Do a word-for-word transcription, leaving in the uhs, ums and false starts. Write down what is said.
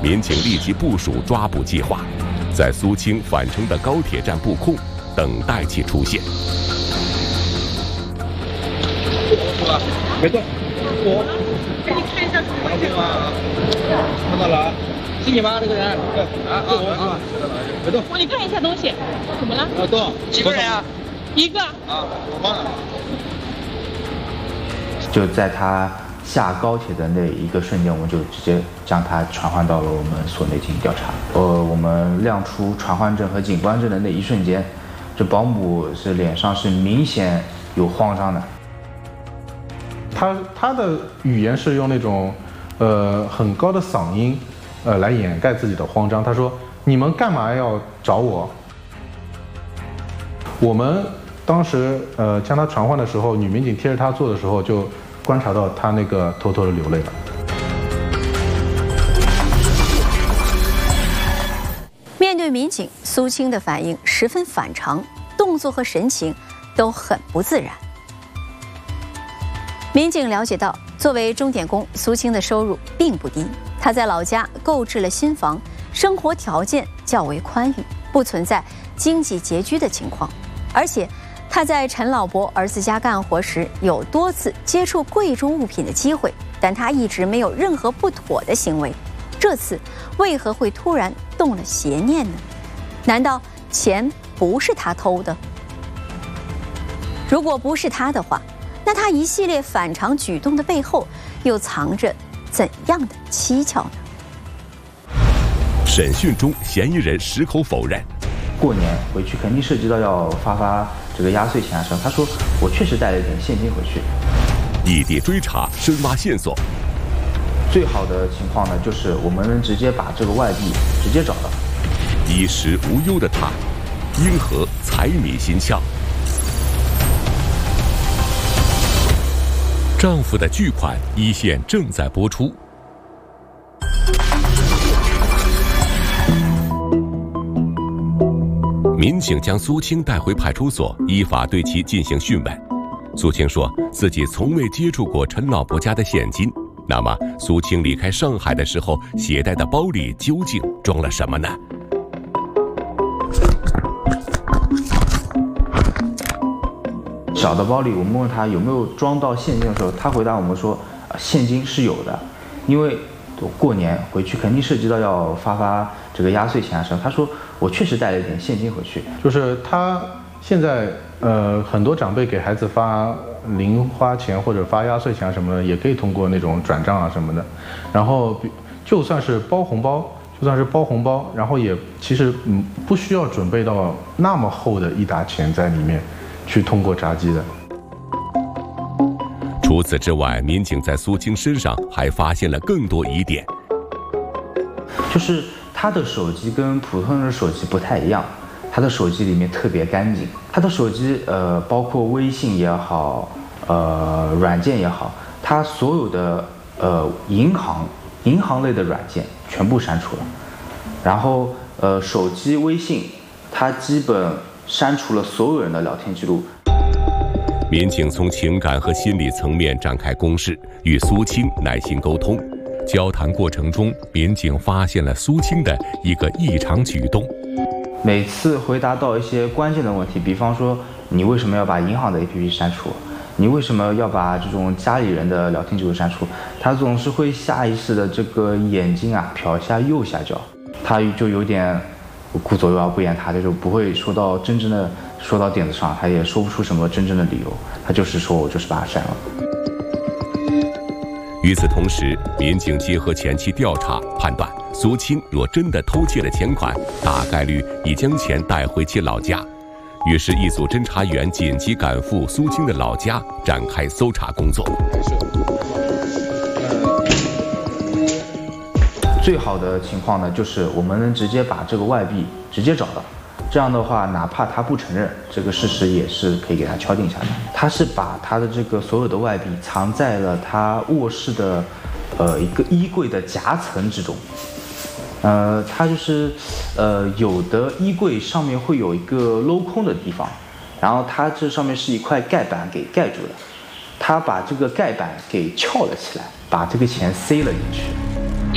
民警立即部署抓捕计划，在苏青返程的高铁站布控，等待其出现。 别动，我给你看一下什么位置吗？看到了，是你吗？这个人？对，啊啊啊！别动， 我你看一下东西，怎么了？ 要动，几个人啊？ 一个。 啊，我忘了。 就在他下高铁的那一个瞬间，我们就直接将他传唤到了我们所内进行调查。呃，我们亮出传唤证和警官证的那一瞬间，这保姆是脸上是明显有慌张的。 他他的语言是用那种呃很高的嗓音，呃来掩盖自己的慌张。他说：“你们干嘛要找我？”我们当时呃将他传唤的时候，女民警贴着他坐的时候，就观察到他那个偷偷的流泪了。 面对民警，苏青的反应十分反常，动作和神情都很不自然。民警了解到，作为钟点工，苏青的收入并不低。他在老家购置了新房，生活条件较为宽裕，不存在经济拮据的情况。而且，他在陈老伯儿子家干活时，有多次接触贵重物品的机会，但他一直没有任何不妥的行为。这次为何会突然动了邪念呢？难道钱不是他偷的？如果不是他的话，那他一系列反常举动的背后，又藏着怎样的蹊跷呢？ 审讯中，嫌疑人矢口否认。 过年回去肯定涉及到要发发这个压岁钱的时候，他说我确实带了一点现金回去。 异地追查，深挖线索。 最好的情况呢，就是我们能直接把这个外币直接找到。 衣食无忧的他，因何财迷心窍？丈夫的巨款一线正在播出。民警将苏青带回派出所，依法对其进行讯问。苏青说自己从未接触过陈老伯家的现金。那么，苏青离开上海的时候携带的包里究竟装了什么呢？ 小的包里，我们问他有没有装到现金的时候，他回答我们说，呃、现金是有的，因为过年回去肯定涉及到要发发这个压岁钱的时候，他说我确实带了一点现金回去。 就是他现在呃很多长辈给孩子发零花钱或者发压岁钱什么的，也可以通过那种转账啊什么的，然后就算是包红包。就算是包红包，然后也其实嗯不需要准备到那么厚的一沓钱在里面，去通过闸机的。 除此之外，民警在苏青身上还发现了更多疑点。 就是他的手机跟普通人的手机不太一样，他的手机里面特别干净，他的手机呃包括微信也好，呃软件也好，他所有的呃银行银行类的软件全部删除了，然后呃手机微信他基本删除了所有人的聊天记录。 民警从情感和心理层面展开攻势，与苏青耐心沟通。交谈过程中，民警发现了苏青的一个异常举动。 每次回答到一些关键的问题，比方说你为什么要把银行的 A P P 删除，你为什么要把这种家里人的聊天记录删除，他总是会下意识的这个眼睛啊瞟一下右下角，他就有点顾左右而不言他，就不会说到真正的说到点子上，他也说不出什么真正的理由，他就是说我就是把它删了。 与此同时，民警结合前期调查，判断苏青若真的偷窃了钱款，大概率已将钱带回其老家。于是，一组侦查员紧急赶赴苏青的老家，展开搜查工作。 最好的情况呢，就是我们能直接把这个外币直接找到。这样的话，哪怕他不承认，这个事实也是可以给他敲定下来。他是把他的这个所有的外币藏在了他卧室的，呃一个衣柜的夹层之中。呃，他就是，呃有的衣柜上面会有一个镂空的地方，然后它这上面是一块盖板给盖住的，他把这个盖板给撬了起来，把这个钱塞了进去。